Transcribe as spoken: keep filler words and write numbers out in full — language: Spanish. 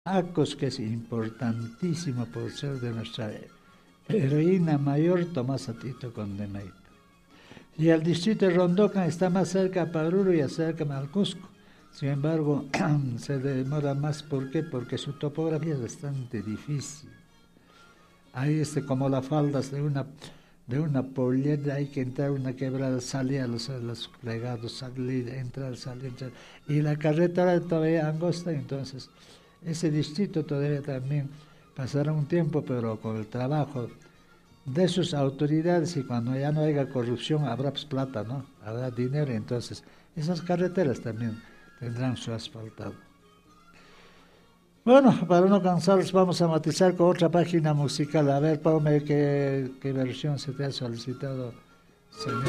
Acos, que es importantísimo por ser de nuestra heroína mayor, Tomasa Tito Condenaita. Y el distrito de Rondocan está más cerca a Paruro y cerca al Cusco. Sin embargo, se demora más. ¿Por qué? Porque su topografía es bastante difícil. Ahí este, como las faldas de una, de una pollera, hay que entrar una quebrada, salir a los, a los plegados, salir, entrar, salir, entrar. Y la carretera todavía angosta, entonces ese distrito todavía también pasará un tiempo, pero con el trabajo de sus autoridades, y cuando ya no haya corrupción habrá pues plata, ¿no? Habrá dinero, entonces esas carreteras también tendrán su asfaltado. Bueno, para no cansarlos vamos a matizar con otra página musical. A ver, Paume, qué, qué versión se te ha solicitado, señor.